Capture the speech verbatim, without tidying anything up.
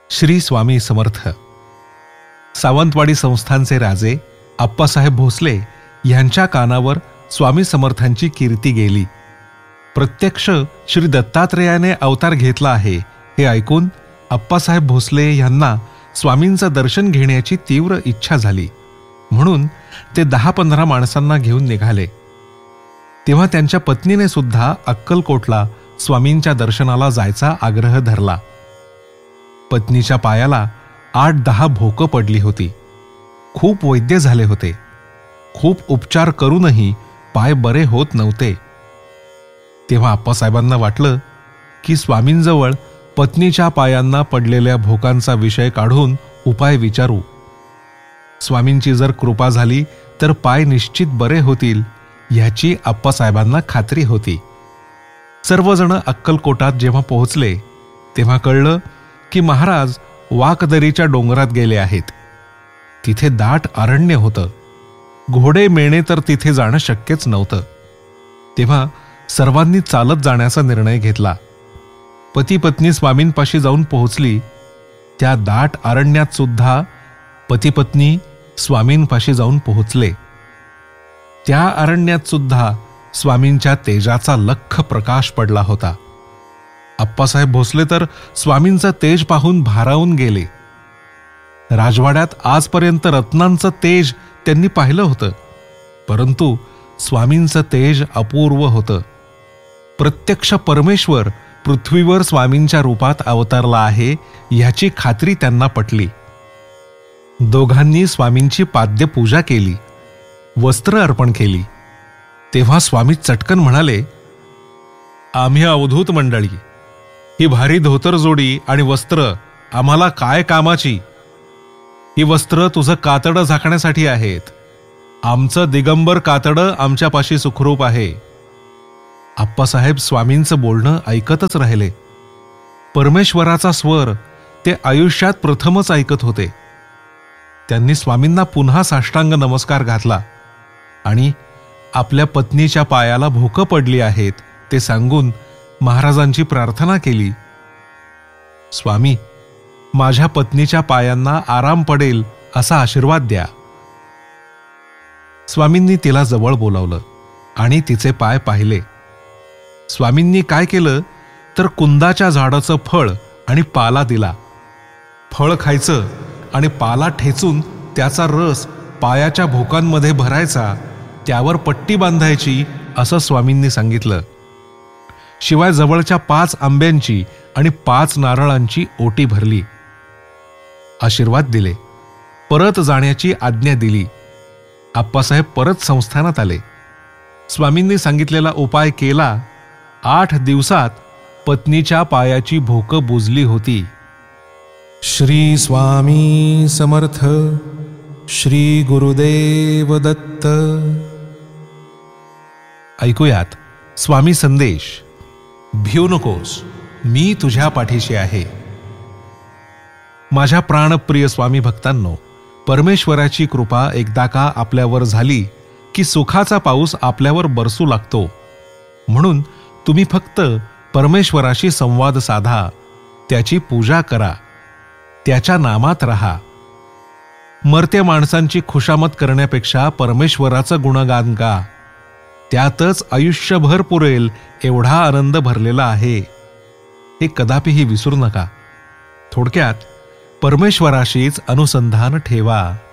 श्री स्वामी समर्थ. सावंतवाडी संस्थानचे राजे आप्पासाहेब भोसले यांच्या कानावर स्वामी समर्थांची कीर्ती गेली. प्रत्यक्ष श्री दत्तात्रेयाने अवतार घेतला आहे हे ऐकून आप्पासाहेब भोसले यांना स्वामींचं दर्शन घेण्याची तीव्र इच्छा झाली. म्हणून ते दहा पंधरा माणसांना घेऊन निघाले. तेव्हा त्यांच्या पत्नीने सुद्धा अक्कलकोटला स्वामींच्या दर्शनाला जायचा आग्रह धरला. पत्नीच्या पायाला आठ दहा भोकं पडली होती. खूप वैद्य झाले होते. खूप उपचार करूनही पाय बरे होत नव्हते. तेव्हा आप्पासाहेबांना वाटलं की स्वामींजवळ पत्नीच्या पायांना पडलेल्या भोकांचा विषय काढून उपाय विचारू. स्वामींची जर कृपा झाली तर पाय निश्चित बरे होतील याची आप्पासाहेबांना खात्री होती. सर्वजण अक्कलकोटात जेव्हा पोहोचले तेव्हा कळलं की महाराज वाकदरीच्या डोंगरात गेले आहेत. तिथे दाट अरण्य होतं. घोडे मेणे तर तिथे जाणं शक्यच नव्हतं. तेव्हा सर्वांनी चालत जाण्याचा निर्णय घेतला. पती पत्नी स्वामींपाशी जाऊन पोहोचली. त्या दाट अरण्यात सुद्धा पती पत्नी स्वामींपाशी जाऊन पोहोचले. त्या अरण्यात सुद्धा स्वामींच्या तेजाचा लख्ख प्रकाश पडला होता. आप्पासाहेब भोसले तर स्वामींचं तेज पाहून भारावून गेले. राजवाड्यात आजपर्यंत रत्नांचं तेज त्यांनी पाहिलं होतं, परंतु स्वामींचं तेज अपूर्व होतं. प्रत्यक्ष परमेश्वर पृथ्वीवर स्वामींच्या रूपात अवतरला आहे याची खात्री त्यांना पटली. दोघांनी स्वामींची पाद्यपूजा केली, वस्त्र अर्पण केली. तेव्हा स्वामी चटकन म्हणाले, आम्ही अवधूत मंडळी, ही भारी धोतर जोडी आणि वस्त्र आम्हाला काय कामाची? ही वस्त्र तुझं कातडं झाकण्यासाठी आहेत. आमचं दिगंबर कातडं आमच्यापाशी सुखरूप आहे. आप्पासाहेब स्वामींचं बोलणं ऐकतच राहिले. परमेश्वराचा स्वर ते आयुष्यात प्रथमच ऐकत होते. त्यांनी स्वामींना पुन्हा साष्टांग नमस्कार घातला आणि आपल्या पत्नीच्या पायाला भोकं पडली आहेत ते सांगून महाराजांची प्रार्थना केली. स्वामी, माझ्या पत्नीच्या पायांना आराम पडेल असा आशीर्वाद द्या. स्वामींनी तिला जवळ बोलावलं आणि तिचे पाय पाहिले. स्वामींनी काय केलं तर कुंदाच्या झाडाचं फळ आणि पाला दिला. फळ खायचं आणि पाला ठेचून त्याचा रस पायाच्या भोकांमध्ये भरायचा, त्यावर पट्टी बांधायची असं स्वामींनी सांगितलं. शिवाय जवळच्या पाच आंब्यांची आणि पाच नारळांची ओटी भरली. आशीर्वाद दिले. परत जाण्याची आज्ञा दिली. आप्पासाहेब परत संस्थानात आले. स्वामींनी सांगितलेला उपाय केला. आठ दिवसात पत्नीच्या पायाची भोकं बुजली होती. श्री स्वामी समर्थ. श्री गुरुदेव दत्त. ऐकूयात स्वामी संदेश. भिऊ नकोस, मी तुझ्या पाठीशी आहे. माझ्या प्राणप्रिय स्वामी भक्तांनो, परमेश्वराची कृपा एकदा का आपल्यावर झाली की सुखाचा पाऊस आपल्यावर बरसू लागतो. म्हणून तुम्ही फक्त परमेश्वराशी संवाद साधा, त्याची पूजा करा, त्याच्या नामात राहा. मर्त्या माणसांची खुशामत करण्यापेक्षा परमेश्वराचं गुणगान गा. त्यातच आयुष्यभर पुरेल एवढा आनंद भरलेला आहे. हे कदापिही विसरू नका. थोडक्यात परमेश्वराशीच अनुसंधान ठेवा.